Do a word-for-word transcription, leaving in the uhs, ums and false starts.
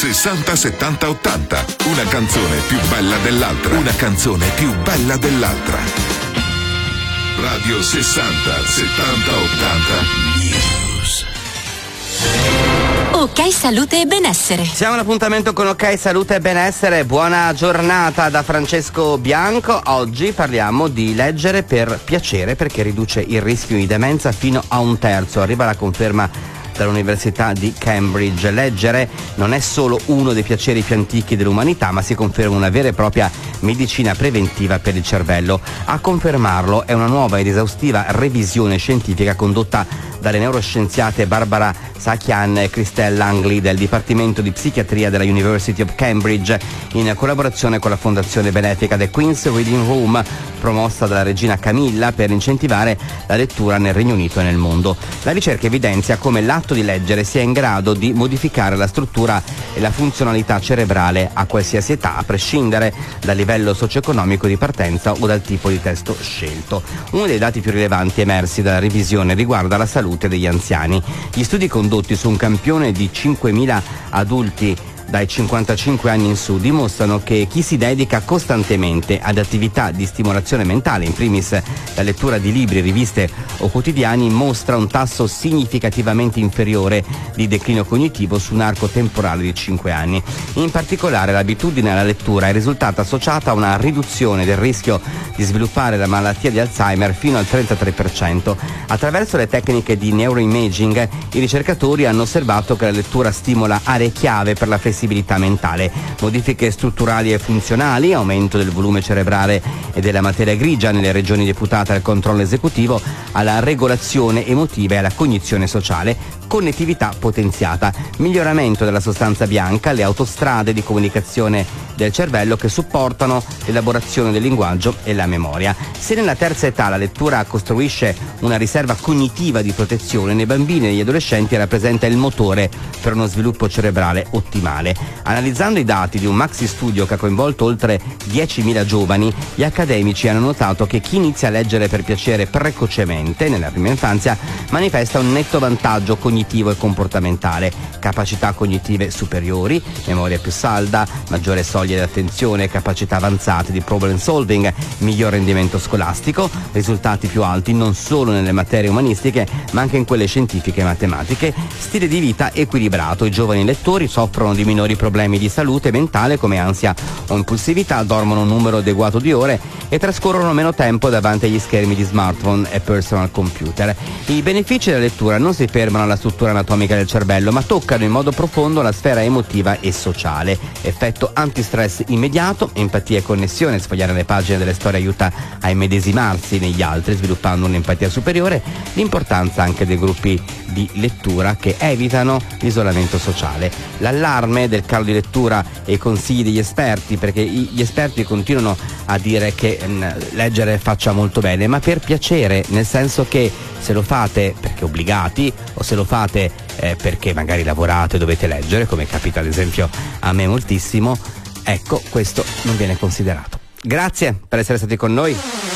sessanta settanta ottanta. Una canzone più bella dell'altra. Una canzone più bella dell'altra. Radio sessanta settanta ottanta News. Ok Salute e Benessere. Siamo all'appuntamento con Ok Salute e Benessere. Buona giornata da Francesco Bianco. Oggi parliamo di leggere per piacere, perché riduce il rischio di demenza fino a un terzo. Arriva la conferma dall'Università di Cambridge. Leggere non è solo uno dei piaceri più antichi dell'umanità, ma si conferma una vera e propria medicina preventiva per il cervello. A confermarlo è una nuova ed esaustiva revisione scientifica condotta dalle neuroscienziate Barbara Sakian e Christelle Langley del Dipartimento di Psichiatria della University of Cambridge, in collaborazione con la fondazione benefica The Queen's Reading Room, promossa dalla regina Camilla per incentivare la lettura nel Regno Unito e nel mondo. La ricerca evidenzia come l'atto di leggere sia in grado di modificare la struttura e la funzionalità cerebrale a qualsiasi età, a prescindere dal livello socio-economico di partenza o dal tipo di testo scelto. Uno dei dati più rilevanti emersi dalla revisione riguarda la salute degli anziani. Gli studi condotti su un campione di cinquemila adulti dai cinquantacinque anni in su dimostrano che chi si dedica costantemente ad attività di stimolazione mentale, in primis la lettura di libri, riviste o quotidiani, mostra un tasso significativamente inferiore di declino cognitivo su un arco temporale di cinque anni. In particolare l'abitudine alla lettura è risultata associata a una riduzione del rischio di sviluppare la malattia di Alzheimer fino al trentatré per cento. Attraverso le tecniche di neuroimaging i ricercatori hanno osservato che la lettura stimola aree chiave per la flessibilità mentale, modifiche strutturali e funzionali, aumento del volume cerebrale e della materia grigia nelle regioni deputate al controllo esecutivo, alla regolazione emotiva e alla cognizione sociale, connettività potenziata, miglioramento della sostanza bianca, le autostrade di comunicazione del cervello che supportano l'elaborazione del linguaggio e la memoria. Se nella terza età la lettura costruisce una riserva cognitiva di protezione, nei bambini e negli adolescenti rappresenta il motore per uno sviluppo cerebrale ottimale. Analizzando i dati di un maxi studio che ha coinvolto oltre diecimila giovani, gli accademici hanno notato che chi inizia a leggere per piacere precocemente, nella prima infanzia, manifesta un netto vantaggio cognitivo e comportamentale, capacità cognitive superiori, memoria più salda, maggiore soglia di attenzione, capacità avanzate di problem solving, miglior rendimento scolastico, risultati più alti non solo nelle materie umanistiche ma anche in quelle scientifiche e matematiche, stile di vita equilibrato. I giovani lettori soffrono di minori problemi di salute mentale come ansia o impulsività, dormono un numero adeguato di ore e trascorrono meno tempo davanti agli schermi di smartphone e personal computer. I benefici della lettura non si fermano alla struttura anatomica del cervello, ma toccano in modo profondo la sfera emotiva e sociale. Effetto antistress immediato, empatia e connessione. Sfogliare le pagine delle storie aiuta a immedesimarsi negli altri, sviluppando un'empatia superiore. L'importanza anche dei gruppi di lettura che evitano l'isolamento sociale. L'allarme del calo di lettura e i consigli degli esperti, perché gli esperti continuano a dire che mh, leggere faccia molto bene, ma per piacere, nel senso che se lo fate perché obbligati o se lo fate eh, perché magari lavorate e dovete leggere, come capita ad esempio a me moltissimo, ecco, questo non viene considerato. Grazie per essere stati con noi.